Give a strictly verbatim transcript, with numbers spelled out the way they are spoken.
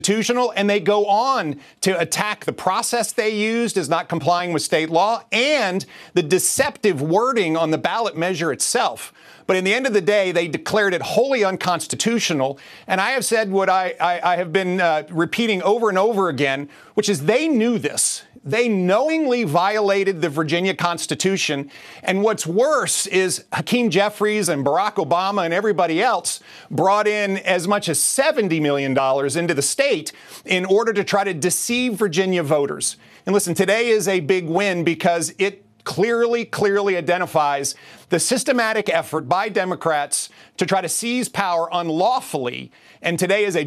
Constitutional, and they go on to attack the process they used as not complying with state law and the deceptive wording on the ballot measure itself. But in the end of the day, they declared it wholly unconstitutional. And I have said what I, I, I have been uh, repeating over and over again, which is they knew this. They knowingly violated the Virginia Constitution. And what's worse is Hakeem Jeffries and Barack Obama and everybody else brought in as much as seventy million dollars into the state in order to try to deceive Virginia voters. And listen, today is a big win because it clearly, clearly identifies the systematic effort by Democrats to try to seize power unlawfully. And today is a